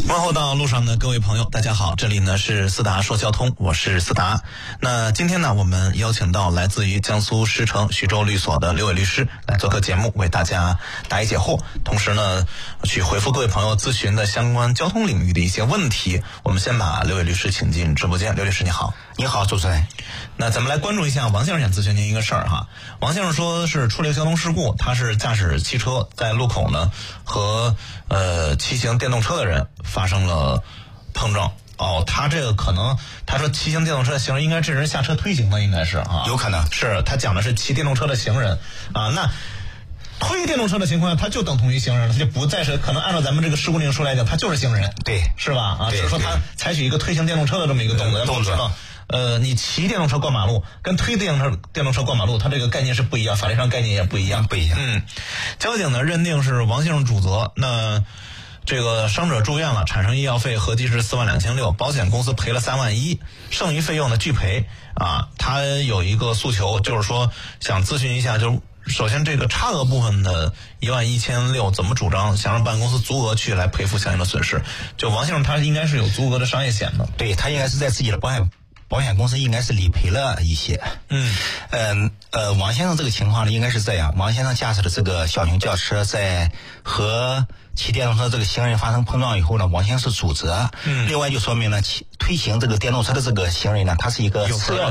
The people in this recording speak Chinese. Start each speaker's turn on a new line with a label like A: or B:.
A: 问候到路上的各位朋友，大家好，这里呢是思达说交通，我是思达。那今天呢，我们邀请到来自于江苏狮城徐州律所的刘伟律师来做客节目，为大家答疑解惑，同时呢去回复各位朋友咨询的相关交通领域的一些问题。我们先把刘伟律师请进直播间。刘律师你好。
B: 你好，主持人。
A: 那咱们来关注一下王先生想咨询您一个事儿哈。王先生说是出了一个交通事故，他是驾驶汽车在路口呢和骑行电动车的人发生了碰撞。哦，他这个可能他说骑行电动车的行人应该这人下车推行的，应该是啊，
B: 有可能
A: 是他讲的是骑电动车的行人啊。那推电动车的情况下，他就等同于行人了，他就不再是可能按照咱们这个事故令说来讲，他就是行人，
B: 对，
A: 是吧？啊，只是说他采取一个推行电动车的这么一个动作。你骑电动车过马路跟推电动车过马路，它这个概念是不一样，法律上概念也不一样。交警呢认定是王先生主责，那这个伤者住院了，产生医药费合计是42600，保险公司赔了31000，剩余费用呢拒赔啊。他有一个诉求，就是说想咨询一下，就是首先这个差额部分的11600怎么主张，想让保险公司足额去来赔付相应的损失。就王先生他应该是有足额的商业险的，
B: 对，他应该是在自己的保险公司应该是理赔了一些。王先生这个情况呢，应该是这样：王先生驾驶的这个小型轿车在和骑电动车这个行人发生碰撞以后呢，王先生是主责。另外就说明呢，推行这个电动车的这个行人呢，他是一个次要